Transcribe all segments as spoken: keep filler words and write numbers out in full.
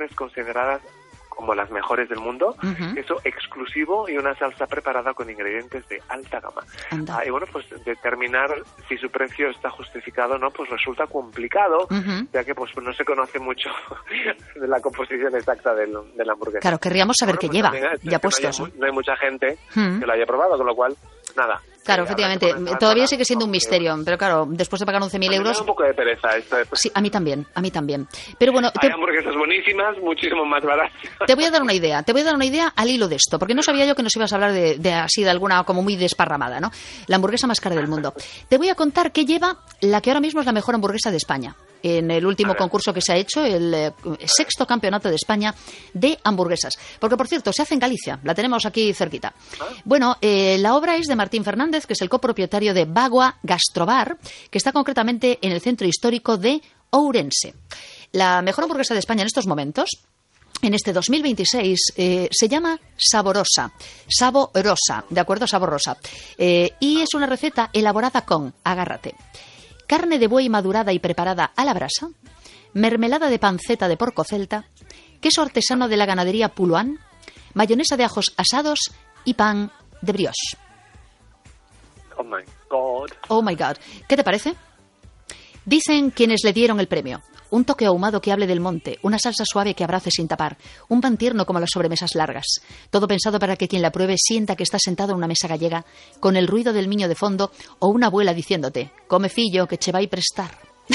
carnes consideradas como las mejores del mundo, uh-huh. queso exclusivo y una salsa preparada con ingredientes de alta gama. Ah, y bueno, pues determinar si su precio está justificado o no, pues resulta complicado, uh-huh. ya que pues no se conoce mucho de la composición exacta del, de la hamburguesa. Claro, querríamos saber bueno, qué pues lleva, ya puestos. No hay, no hay mucha gente uh-huh. que lo haya probado, con lo cual, nada. Claro, efectivamente, todavía sigue siendo un misterio, pero claro, después de pagar once mil euros... Me da un poco de pereza esto. Después. Sí, a mí también, a mí también. Pero bueno... Hay te... hamburguesas buenísimas, muchísimo más baratas. Te voy a dar una idea, te voy a dar una idea al hilo de esto, porque no sabía yo que nos ibas a hablar de, de así, de alguna como muy desparramada, ¿no? La hamburguesa más cara del mundo. Te voy a contar qué lleva la que ahora mismo es la mejor hamburguesa de España. En el último concurso que se ha hecho, el eh, sexto campeonato de España de hamburguesas. Porque, por cierto, se hace en Galicia, la tenemos aquí cerquita. Bueno, eh, la obra es de Martín Fernández, que es el copropietario de Bagua Gastrobar, que está concretamente en el centro histórico de Ourense. La mejor hamburguesa de España en estos momentos, en este dos mil veintiséis, eh, se llama Saborosa, Saborosa, ¿de acuerdo? Saborosa. Eh, y es una receta elaborada con, agárrate, carne de buey madurada y preparada a la brasa, mermelada de panceta de porco celta, queso artesano de la ganadería Puluán, mayonesa de ajos asados y pan de brioche. Oh my God. Oh my God. ¿Qué te parece? Dicen quienes le dieron el premio: un toque ahumado que hable del monte, una salsa suave que abrace sin tapar, un pan tierno como las sobremesas largas. Todo pensado para que quien la pruebe sienta que está sentado en una mesa gallega, con el ruido del miño de fondo o una abuela diciéndote: come fillo, que che vai prestar.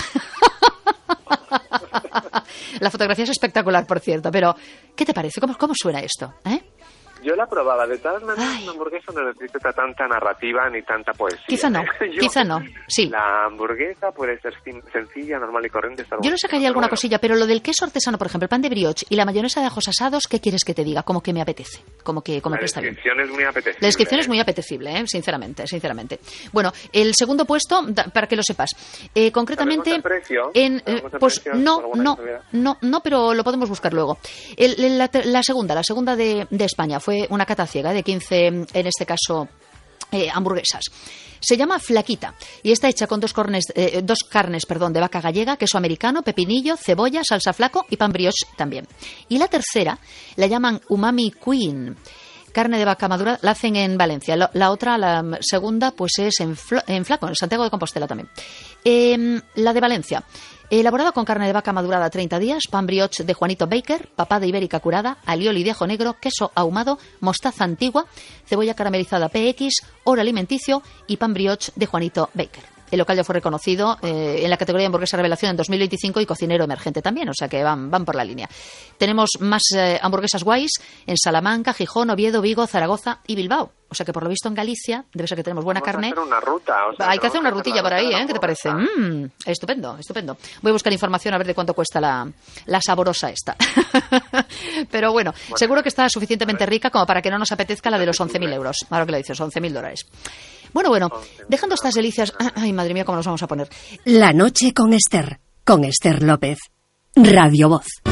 La fotografía es espectacular, por cierto, pero ¿qué te parece? ¿Cómo, cómo suena esto? ¿Eh? Yo la probaba, de todas maneras, una hamburguesa no necesita tanta narrativa ni tanta poesía. Quizá no, Yo, quizá no, sí. La hamburguesa puede ser sencilla, normal y corriente. Yo le sacaría alguna bueno. cosilla, pero lo del queso artesano, por ejemplo, el pan de brioche y la mayonesa de ajos asados, ¿qué quieres que te diga? Como que me apetece, como que, como la que está bien. La descripción es muy apetecible. La descripción es muy apetecible, ¿eh? sinceramente, sinceramente. Bueno, el segundo puesto, para que lo sepas, eh, concretamente... el precio? En, eh, pues no, no, no, no, pero lo podemos buscar luego. El, la, la segunda, la segunda de, de España fue una cata ciega de quince, en este caso, eh, hamburguesas. Se llama Flaquita y está hecha con dos, cornes, eh, dos carnes perdón, de vaca gallega, queso americano, pepinillo, cebolla, salsa flaco y pan brioche también. Y la tercera la llaman Umami Queen. Carne de vaca madura, la hacen en Valencia. La, la otra, la segunda, pues es en, Flo, en Flaco, en Santiago de Compostela también. Eh, la de Valencia, elaborada con carne de vaca madurada treinta días, pan brioche de Juanito Baker, papada ibérica curada, alioli de ajo negro, queso ahumado, mostaza antigua, cebolla caramelizada P X, oro alimenticio y pan brioche de Juanito Baker. El local ya fue reconocido eh, en la categoría de hamburguesa revelación en dos mil veinticinco y cocinero emergente también, o sea que van, van por la línea. Tenemos más eh, hamburguesas guays en Salamanca, Gijón, Oviedo, Vigo, Zaragoza y Bilbao. O sea que por lo visto en Galicia debe ser que tenemos buena Vamos carne. A hacer una ruta, o sea, Hay que hacer una rutilla por ahí, ¿eh? ¿Qué te parece? Mm, estupendo, estupendo. Voy a buscar información a ver de cuánto cuesta la, la saborosa esta. Pero bueno, bueno, seguro que está suficientemente rica como para que no nos apetezca la de los once mil euros. Ahora que lo dices, once mil dólares. Bueno, bueno, dejando estas delicias... Ay, madre mía, cómo nos vamos a poner. La noche con Esther, con Esther López. Radio Voz.